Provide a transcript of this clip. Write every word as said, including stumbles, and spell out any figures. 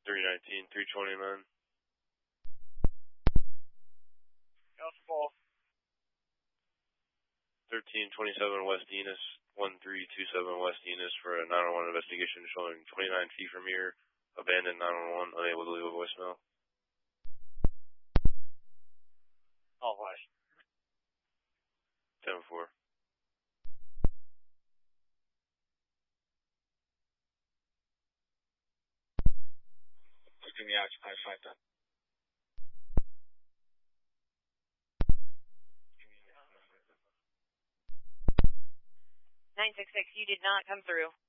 three nineteen, three twenty-nine. Alpha Ball. thirteen twenty-seven West Enos, one three two seven West Enos for a nine one one investigation showing twenty-nine feet from here, abandoned nine one one, unable to leave a voicemail. All right. ten four. Give me occupy five then. nine six six, you did not come through.